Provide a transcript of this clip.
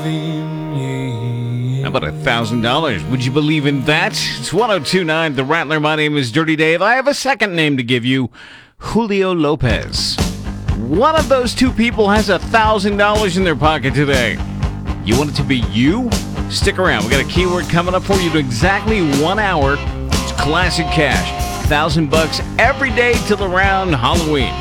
How about $1,000? Would you believe in that? It's 1029 The Rattler. My name is Dirty Dave. I have a second name to give you, Julio Lopez. One of those two people has $1,000 in their pocket today. You want it to be you? Stick around. We got a keyword coming up for you in exactly 1 hour. It's classic cash. $1,000 every day till around Halloween.